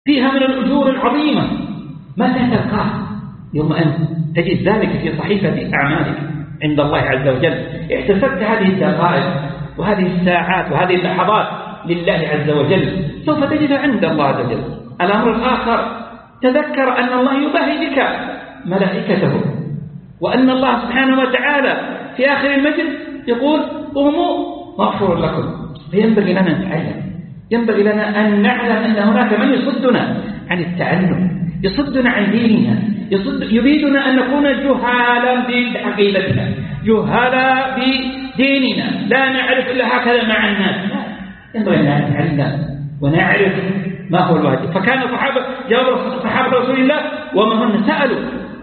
فيها من الأجور العظيمة، متى تلقاه؟ يوم أن تجد ذلك في صحيفة أعمالك عند الله عز وجل. احتسبت هذه الدقائق وهذه الساعات وهذه اللحظات لله عز وجل، سوف تجدها عند الله عز وجل. الأمر الآخر، تذكر أن الله يباهي بك ملائكته، وأن الله سبحانه وتعالى في آخر المجلس يقول قوموا مغفور لكم. فينبغي لنا أن نتعلم، ينبغي لنا أن نعلم أن هناك من يصدنا عن التعلم، يصدنا عن ديننا، يريدنا أن نكون جهالا بعقيدتنا، جهالا بديننا، لا نعرف إلا هكذا مع الناس. ينبغي أن نتعلم ونعرف ما هو الواجب. فكان جاوب صحابة رسول الله وما هن سألوا.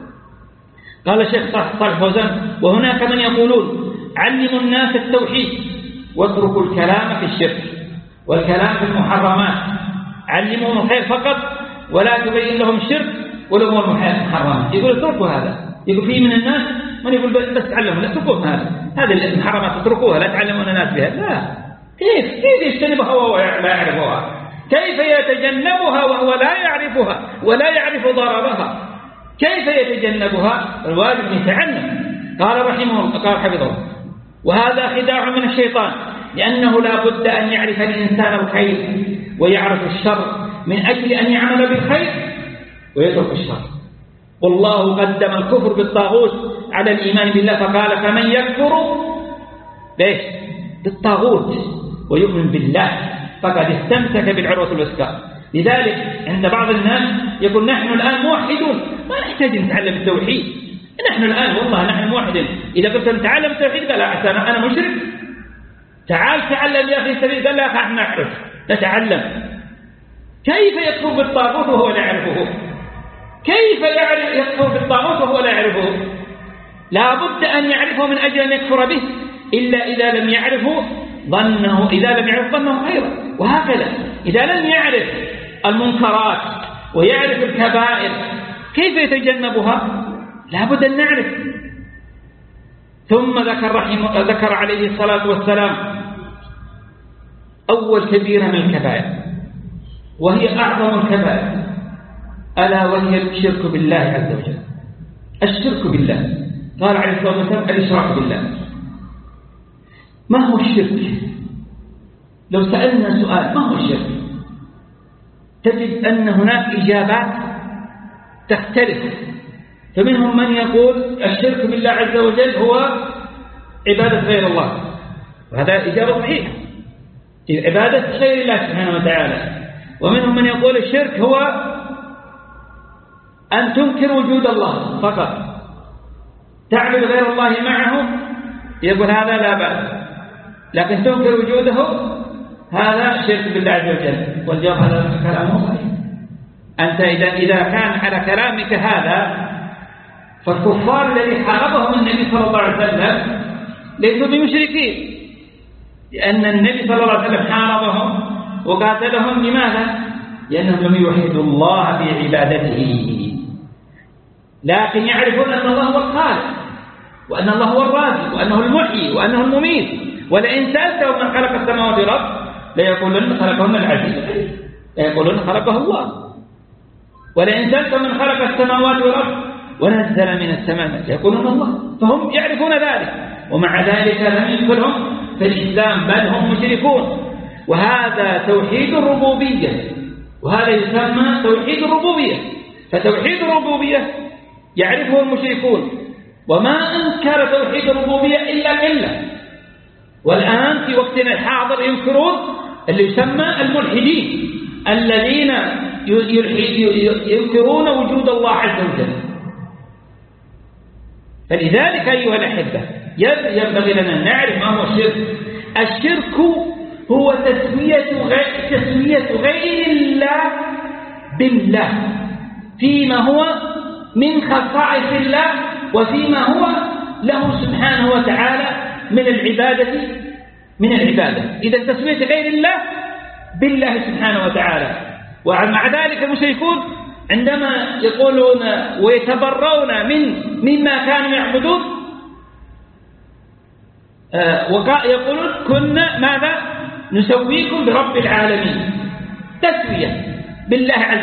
قال الشيخ صالح فوزان: وهناك من يقولون علموا الناس التوحيد واتركوا الكلام في الشرك والكلام في المحرمات، علموهم الخير فقط ولا تبين لهم الشرك والأمور المحرمات. يقول اتركوا هذا. يقول في من الناس من يقول بس تعلموا، لا اتركوا هذه المحرمات اتركوها، لا تعلمون الناس بها. لا، كيف يجتنبها وهو لا يعرفها؟ كيف يتجنبها وهو لا يعرفها ولا يعرف ضررها؟ كيف يتجنبها؟ الواجب يتعلم. قال رحمه الله، قال حفظه: وهذا خداع من الشيطان، لأنه لا بد أن يعرف الإنسان الخير ويعرف الشر من أجل أن يعمل بالخير ويترك الشر. والله قدم الكفر بالطاغوت على الإيمان بالله، فقال: فمن يكفر ليش بالطاغوت ويؤمن بالله فقد استمسك بالعروة الوثقى. لذلك عند بعض الناس يقول: نحن الآن موحدون، ما نحتاج نتعلم التوحيد، نحن الآن والله نحن موحدين. إذا قلت نتعلم التوحيد قال: أنا مشرك. تعال تعلم يا أخي سبيل. قال: لا أخي احنا نعرف نتعلم. كيف يكفر بالطاغوت وهو لا يعرفه؟ كيف يكفر بالطاغوت وهو لا يعرفه؟ لا بد أن يعرفه من أجل أن يكفر به، إلا إذا لم يعرفه ظنه خيرا. وهكذا إذا لم يعرف المنكرات ويعرف الكبائر كيف يتجنبها؟ لا بد أن نعرف. ثم ذكر عليه الصلاة والسلام أول كبيرة من الكبائر، وهي أعظم الكبائر، ألا وهي الشرك بالله عز وجل. الشرك بالله. قال عليه الصلاة والسلام: الإشراك بالله. ما هو الشرك؟ لو سألنا سؤال: ما هو الشرك؟ تجد أن هناك إجابات تختلف. فمنهم من يقول الشرك بالله عز وجل هو عبادة غير الله، وهذا إجابة صحيحة، عبادة غير الله سبحانه وتعالى. ومنهم من يقول الشرك هو أن تنكر وجود الله فقط، تعبد غير الله معه، يقول هذا لا بأس، لكن تنكر وجوده هذا شرك بالله عز وجل. والجواب هذا كلام صحيح. أنت إذا كان على كلامك هذا، فالكفار الذي حاربهم النبي صلى الله عليه وسلم ليسوا بمشركين، لأن النبي صلى الله عليه وسلم حاربهم وقاتلهم. لماذا؟ لأنهم لم يوحدوا الله بعبادته، لكن يعرفون أن الله هو الخالق، وأن الله هو الرازق، وأنه المحيي، وأنه المميت. ولئن سألتهم من خلق السماوات والأرض ليقولن خلقهن العزيز العليم، ليقولن خلقه الله. ولئن سألتهم من خلق السماوات والأرض ونزل من السماء ليقولن الله. فهم يعرفون ذلك، ومع ذلك لم يدخلهم في الإسلام، بل هم مشركون. وهذا توحيد الربوبية، وهذا يسمى توحيد الربوبية. فتوحيد الربوبية يعرفه المشركون، وما أنكر توحيد الربوبية إلا قلة. والآن في وقتنا الحاضر ينكرون اللي يسمى الملحدين، الذين ينكرون وجود الله عز وجل. فلذلك أيها الأحبة ينبغي لنا أن نعرف ما هو الشرك. الشرك هو تسوية غير الله بالله فيما هو من خصائص الله، وفيما هو له سبحانه وتعالى من العبادة. إذا تسوية غير الله بالله سبحانه وتعالى. ومع ذلك المشركون عندما يقولون ويتبرون مما كانوا يعبدون، يقولون كنا ماذا نسويكم برب العالمين، تسوية بالله عز